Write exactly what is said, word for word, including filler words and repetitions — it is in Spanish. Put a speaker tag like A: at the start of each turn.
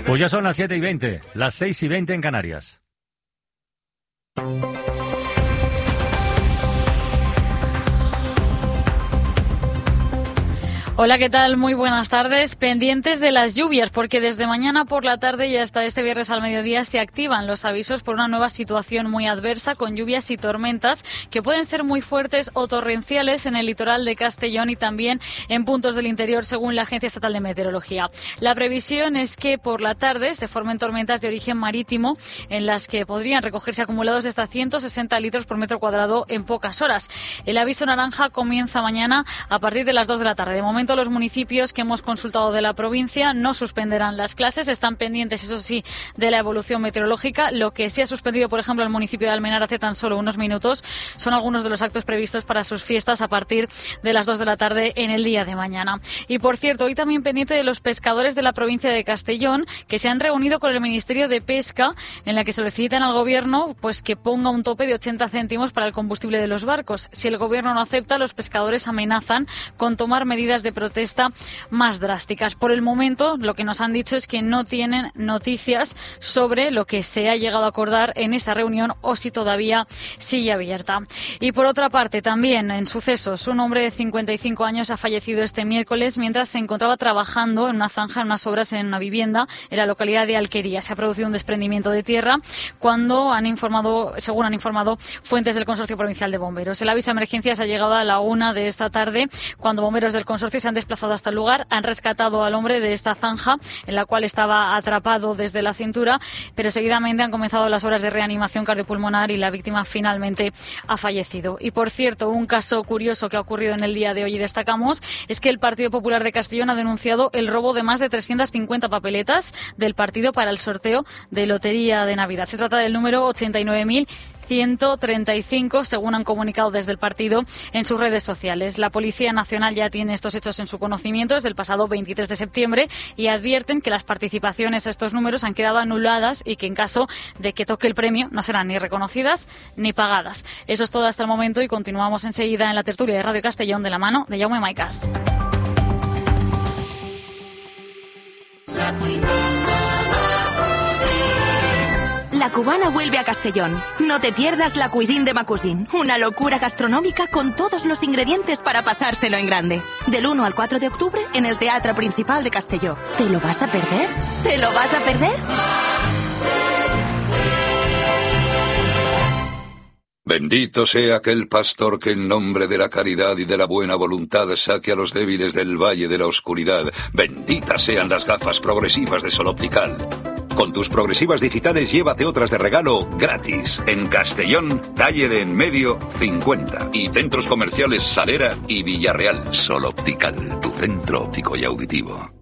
A: Pues ya son las siete y veinte, las seis y veinte en Canarias.
B: Hola, ¿qué tal? Muy buenas tardes. Pendientes de las lluvias, porque desde mañana por la tarde y hasta este viernes al mediodía se activan los avisos por una nueva situación muy adversa con lluvias y tormentas que pueden ser muy fuertes o torrenciales en el litoral de Castellón y también en puntos del interior, según la Agencia Estatal de Meteorología. La previsión es que por la tarde se formen tormentas de origen marítimo en las que podrían recogerse acumulados de hasta ciento sesenta litros por metro cuadrado en pocas horas. El aviso naranja comienza mañana a partir de las dos de la tarde. De momento, los municipios que hemos consultado de la provincia no suspenderán las clases, están pendientes, eso sí, de la evolución meteorológica. Lo que sí ha suspendido, por ejemplo, el municipio de Almenar hace tan solo unos minutos son algunos de los actos previstos para sus fiestas a partir de las dos de la tarde en el día de mañana. Y, por cierto, hoy también pendiente de los pescadores de la provincia de Castellón, que se han reunido con el Ministerio de Pesca, en la que solicitan al Gobierno pues que ponga un tope de ochenta céntimos para el combustible de los barcos. Si el Gobierno no acepta, los pescadores amenazan con tomar medidas de protesta más drásticas. Por el momento, lo que nos han dicho es que no tienen noticias sobre lo que se ha llegado a acordar en esa reunión o si todavía sigue abierta. Y por otra parte, también en sucesos, un hombre de cincuenta y cinco años ha fallecido este miércoles mientras se encontraba trabajando en una zanja, en unas obras en una vivienda en la localidad de Alquería. Se ha producido un desprendimiento de tierra cuando han informado, según han informado fuentes del Consorcio Provincial de Bomberos. El aviso de emergencias ha llegado a la una de esta tarde, cuando bomberos del consorcio se han desplazado hasta el lugar, han rescatado al hombre de esta zanja en la cual estaba atrapado desde la cintura, pero seguidamente han comenzado las horas de reanimación cardiopulmonar y la víctima finalmente ha fallecido. Y, por cierto, un caso curioso que ha ocurrido en el día de hoy y destacamos es que el Partido Popular de Castellón ha denunciado el robo de más de trescientas cincuenta papeletas del partido para el sorteo de Lotería de Navidad. Se trata del número ochenta y nueve mil ciento treinta y cinco, según han comunicado desde el partido en sus redes sociales. La Policía Nacional ya tiene estos hechos en su conocimiento desde el pasado veintitrés de septiembre y advierten que las participaciones a estos números han quedado anuladas y que en caso de que toque el premio no serán ni reconocidas ni pagadas. Eso es todo hasta el momento y continuamos enseguida en la tertulia de Radio Castellón de la mano de Jaume Maicas.
C: La Cubana vuelve a Castellón. No te pierdas la Cuisine de Macusín, una locura gastronómica con todos los ingredientes para pasárselo en grande. Del uno al cuatro de octubre en el Teatro Principal de Castelló. ¿Te lo vas a perder? ¿Te lo vas a perder?
D: Bendito sea aquel pastor que en nombre de la caridad y de la buena voluntad saque a los débiles del valle de la oscuridad. Benditas sean las gafas progresivas de Sol Optical. Con tus progresivas digitales llévate otras de regalo gratis. En Castellón, calle de En Medio, cincuenta. Y centros comerciales Salera y Villarreal. Sol Optical, tu centro óptico y auditivo.